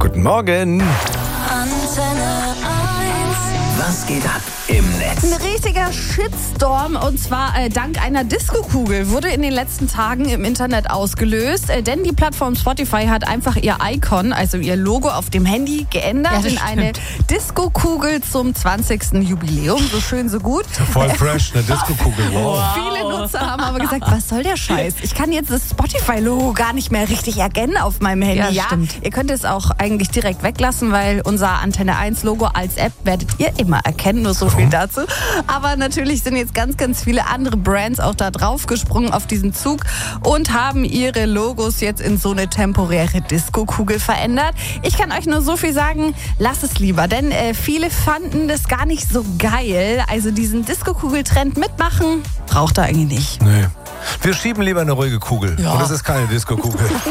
Guten Morgen. Antenne 1. Was geht ab im Netz? Ein richtiger Shitstorm, und zwar dank einer Disco-Kugel, wurde in den letzten Tagen im Internet ausgelöst. Denn die Plattform Spotify hat einfach ihr Icon, also ihr Logo auf dem Handy, geändert in eine Disco-Kugel zum 20. Jubiläum. So schön, so gut. Voll fresh, eine Disco-Kugel. Wow. Viele Nutzer haben aber gesagt, was soll der Scheiß? Ich kann jetzt das Spotify-Logo gar nicht mehr richtig erkennen auf meinem Handy. Ja, stimmt. Ihr könnt es auch eigentlich direkt weglassen, weil unser Antenne 1-Logo als App werdet ihr immer erkennen. Nur so viel dazu. Aber natürlich sind jetzt ganz, ganz viele andere Brands auch da drauf gesprungen auf diesen Zug und haben ihre Logos jetzt in so eine temporäre Disco-Kugel verändert. Ich kann euch nur so viel sagen, lasst es lieber, denn viele fanden das gar nicht so geil. Also diesen Disco-Kugel-Trend mitmachen, braucht er eigentlich nicht. Nee. Wir schieben lieber eine ruhige Kugel. Und es ist keine Disco-Kugel.